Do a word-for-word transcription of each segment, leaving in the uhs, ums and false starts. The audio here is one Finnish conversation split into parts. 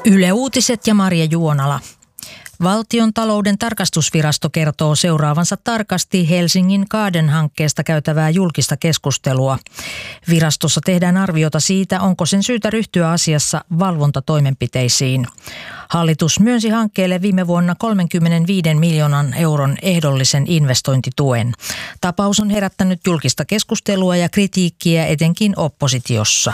Yle Uutiset ja Marja Juonala. Valtion talouden tarkastusvirasto kertoo seuraavansa tarkasti Helsingin Kaaden-hankkeesta käytävää julkista keskustelua. Virastossa tehdään arviota siitä, onko sen syytä ryhtyä asiassa valvontatoimenpiteisiin. Hallitus myönsi hankkeelle viime vuonna kolmekymmentäviisi miljoonan euron ehdollisen investointituen. Tapaus on herättänyt julkista keskustelua ja kritiikkiä etenkin oppositiossa.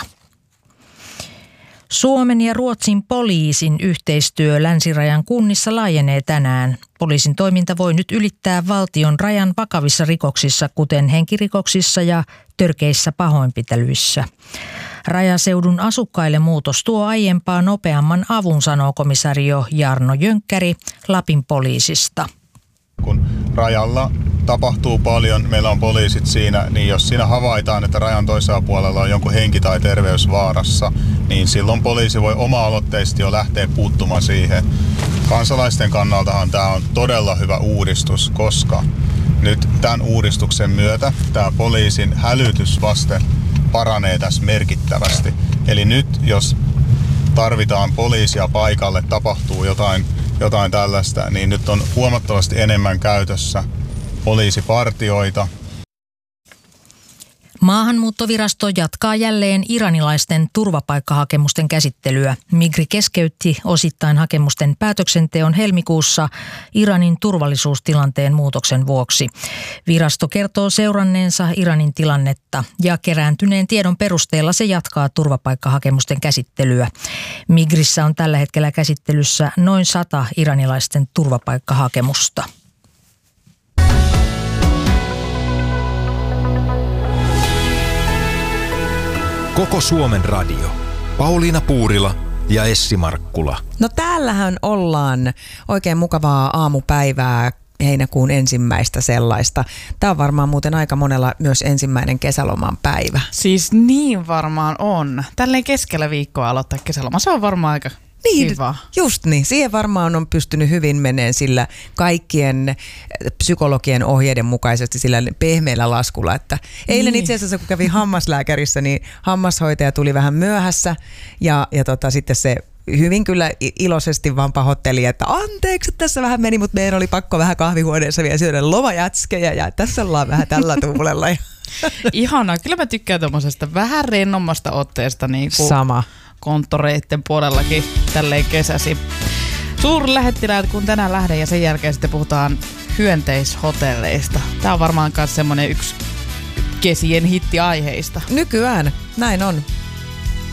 Suomen ja Ruotsin poliisin yhteistyö länsirajan kunnissa laajenee tänään. Poliisin toiminta voi nyt ylittää valtion rajan vakavissa rikoksissa, kuten henkirikoksissa ja törkeissä pahoinpitelyissä. Rajaseudun asukkaille muutos tuo aiempaa nopeamman avun, sanoo komisario Jarno Jönkkäri Lapin poliisista. Kun rajalla tapahtuu paljon, meillä on poliisit siinä, niin jos siinä havaitaan, että rajan toisella puolella on jonkun henki tai terveys vaarassa, niin silloin poliisi voi oma-aloitteisesti jo lähteä puuttumaan siihen. Kansalaisten kannaltahan tämä on todella hyvä uudistus, koska nyt tämän uudistuksen myötä tämä poliisin hälytysvaste paranee tässä merkittävästi. Eli nyt jos tarvitaan poliisia paikalle, tapahtuu jotain, jotain tällaista, niin nyt on huomattavasti enemmän käytössä poliisipartioita. Maahanmuuttovirasto jatkaa jälleen iranilaisten turvapaikkahakemusten käsittelyä. Migri keskeytti osittain hakemusten päätöksenteon helmikuussa Iranin turvallisuustilanteen muutoksen vuoksi. Virasto kertoo seuranneensa Iranin tilannetta ja kerääntyneen tiedon perusteella se jatkaa turvapaikkahakemusten käsittelyä. Migrissä on tällä hetkellä käsittelyssä noin sata iranilaisten turvapaikkahakemusta. Koko Suomen radio. Pauliina Puurila ja Essi Markkula. No täällähän ollaan oikein mukavaa aamupäivää, heinäkuun ensimmäistä sellaista. Tämä on varmaan muuten aika monella myös ensimmäinen kesäloman päivä. Siis niin varmaan on. Tälleen keskellä viikkoa aloittaa kesäloma. Se on varmaan aika niin, kiva. Just niin. Siihen varmaan on pystynyt hyvin meneen sillä kaikkien psykologien ohjeiden mukaisesti sillä pehmeällä laskulla. Että eilen niin. Itse asiassa kun kävin hammaslääkärissä, niin hammashoitaja tuli vähän myöhässä ja, ja tota, sitten se hyvin kyllä iloisesti vaan pahoitteli, että anteeksi, että tässä vähän meni, mutta meidän oli pakko vähän kahvihuoneessa vielä syödä lomajätskejä ja tässä ollaan vähän tällä tuulella. Ihanaa. Kyllä mä tykkään tuommoisesta vähän rennommasta otteesta niin kuin sama konttoreitten puolellakin tälleen kesäsi. Suurlähettiläät, kun tänään lähden ja sen jälkeen sitten puhutaan hyönteishotelleista. Tää on varmaan myös semmoinen yksi kesien hittiaiheista. Nykyään, näin on.